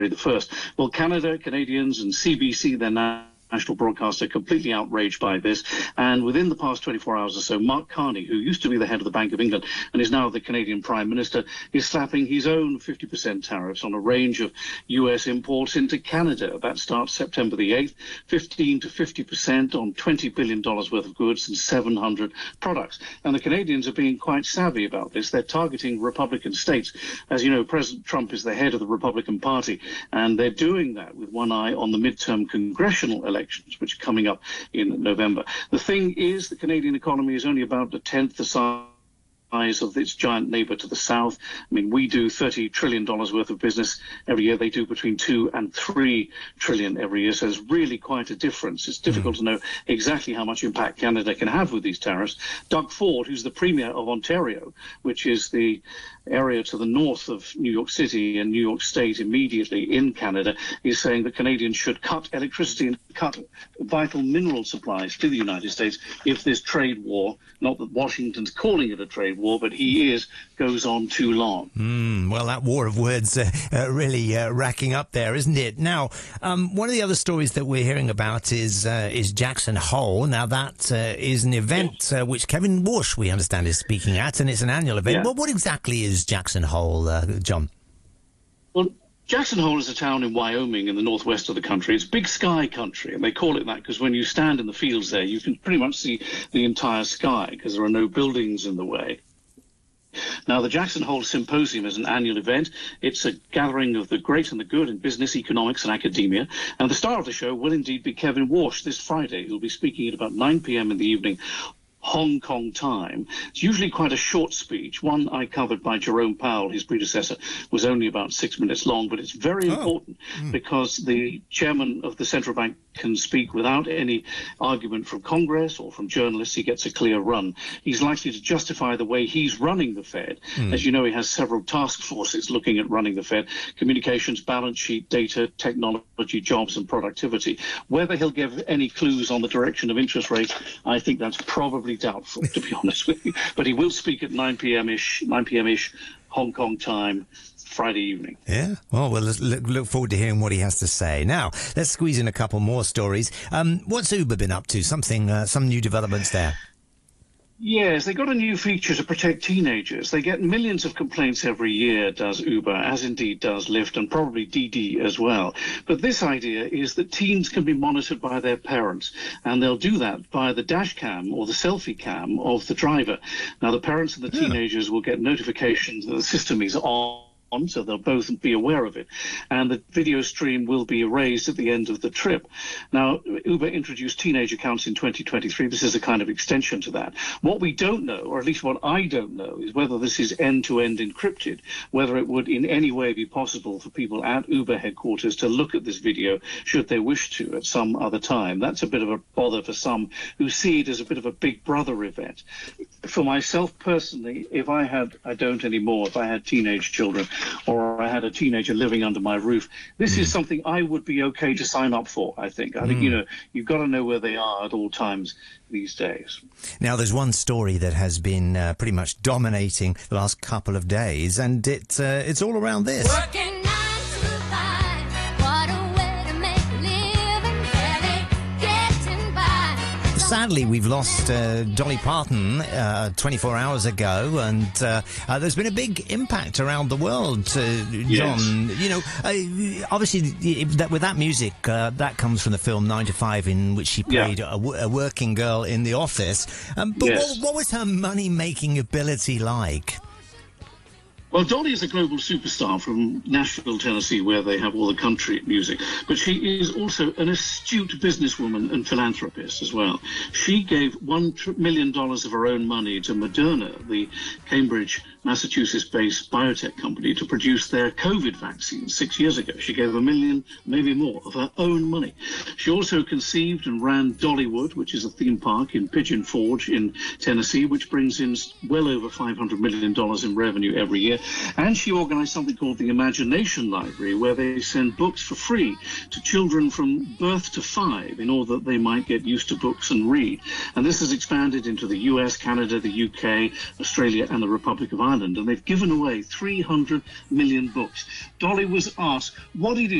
the 1st. Well, Canadians and CBC, their national broadcaster, completely outraged by this. And within the past 24 hours or so, Mark Carney, who used to be the head of the Bank of England and is now the Canadian Prime Minister, is slapping his own 50% tariffs on a range of US imports into Canada. That starts September the 8th, 15 to 50% on $20 billion worth of goods and 700 products. And the Canadians are being quite savvy about this. They're targeting Republican states. As you know, President Trump is the head of the Republican Party, and they're doing that with one eye on the midterm congressional elections, which are coming up in November. The thing is, the Canadian economy is only about a tenth the size of its giant neighbor to the south. I mean, we do $30 trillion worth of business every year. They do between 2 and 3 trillion every year. So there's really quite a difference. It's difficult to know exactly how much impact Canada can have with these tariffs. Doug Ford, who's the Premier of Ontario, which is the area to the north of New York City and New York State immediately in Canada, is saying that Canadians should cut electricity and cut vital mineral supplies to the United States if this trade war, not that Washington's calling it a trade war, but he is, goes on too long. Well, that war of words really racking up there, isn't it? Now, one of the other stories that we're hearing about is Jackson Hole. Now, that is an event which Kevin Walsh, we understand, is speaking at, and it's an annual event. Yeah. Well, what exactly is Jackson Hole, John? Well, Jackson Hole is a town in Wyoming in the northwest of the country. It's big sky country, and they call it that because when you stand in the fields there, you can pretty much see the entire sky because there are no buildings in the way. Now, the Jackson Hole Symposium is an annual event. It's a gathering of the great and the good in business, economics, and academia. And the star of the show will indeed be Kevin Walsh this Friday, who'll be speaking at about 9 p.m. in the evening, Hong Kong time. It's usually quite a short speech. One I covered by Jerome Powell, his predecessor, was only about 6 minutes long, but it's very important because the chairman of the central bank can speak without any argument from Congress or from journalists. He gets a clear run. He's likely to justify the way he's running the Fed. As you know, he has several task forces looking at running the Fed: communications, balance sheet, data, technology, jobs, and productivity. Whether he'll give any clues on the direction of interest rates, I think that's probably doubtful, to be honest with you. But he will speak at 9 p.m.-ish Hong Kong time, Friday evening. Yeah, well, we'll look forward to hearing what he has to say. Now, let's squeeze in a couple more stories. What's Uber been up to? Some new developments there? Yes, they got a new feature to protect teenagers. They get millions of complaints every year, does Uber, as indeed does Lyft, and probably Didi as well. But this idea is that teens can be monitored by their parents, and they'll do that via the dash cam or the selfie cam of the driver. Now, the parents and the teenagers will get notifications that the system is on, so they'll both be aware of it. And the video stream will be erased at the end of the trip. Now, Uber introduced teenage accounts in 2023. This is a kind of extension to that. What we don't know, or at least what I don't know, is whether this is end-to-end encrypted, whether it would in any way be possible for people at Uber headquarters to look at this video should they wish to at some other time. That's a bit of a bother for some who see it as a bit of a Big Brother event. For myself personally, if I had teenage children, or I had a teenager living under my roof, this is something I would be okay to sign up for, I think. I think, you've got to know where they are at all times these days. Now, there's one story that has been pretty much dominating the last couple of days, and it's all around this. Working 9 to 5, what a way to make a living, barely getting by. Sadly, we've lost Dolly Parton 24 hours ago, and there's been a big impact around the world, John. Yes. Obviously, with that music, that comes from the film 9 to 5, in which she played a working girl in the office. But what was her money-making ability like? Well, Dolly is a global superstar from Nashville, Tennessee, where they have all the country music. But she is also an astute businesswoman and philanthropist as well. She gave $1 million of her own money to Moderna, the Cambridge, Massachusetts-based biotech company, to produce their COVID vaccine 6 years ago. She gave $1 million, maybe more, of her own money. She also conceived and ran Dollywood, which is a theme park in Pigeon Forge in Tennessee, which brings in well over $500 million in revenue every year. And she organized something called the Imagination Library, where they send books for free to children from birth to 5 in order that they might get used to books and read. And this has expanded into the US, Canada, the UK, Australia, and the Republic of Ireland. Ireland, and they've given away 300 million books. Dolly was asked what he'd